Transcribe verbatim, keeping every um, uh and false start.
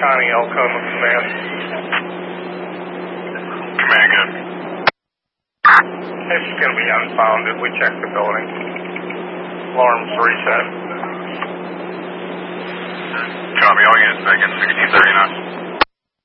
Connie Elcoma Command. Command, good. This is going to be unfounded. We checked the building. Alarms reset. Copy, all units back in sixteen thirty knots.